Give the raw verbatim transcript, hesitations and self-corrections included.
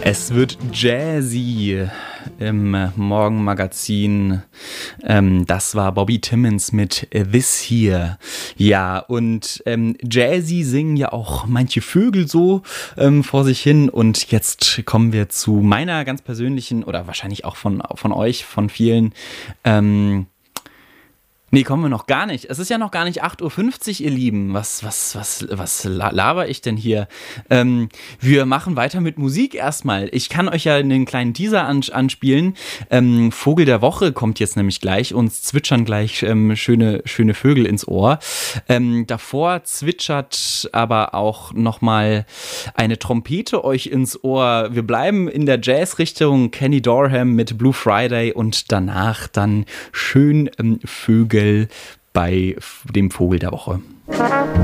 Es wird jazzy im Morgenmagazin. Ähm, das war Bobby Timmons mit This Here. Ja, und ähm, jazzy singen ja auch manche Vögel so ähm, vor sich hin. Und jetzt kommen wir zu meiner ganz persönlichen, oder wahrscheinlich auch von, von euch, von vielen, ähm, Nee, kommen wir noch gar nicht. Es ist ja noch gar nicht acht Uhr fünfzig, ihr Lieben. Was, was, was, was laber ich denn hier? Ähm, wir machen weiter mit Musik erstmal. Ich kann euch ja einen kleinen Teaser anspielen. Ähm, Vogel der Woche kommt jetzt nämlich gleich. Uns zwitschern gleich ähm, schöne, schöne Vögel ins Ohr. Ähm, davor zwitschert aber auch nochmal eine Trompete euch ins Ohr. Wir bleiben in der Jazz-Richtung. Kenny Dorham mit Blue Friday und danach dann schön ähm, Vögel bei dem Vogel der Woche.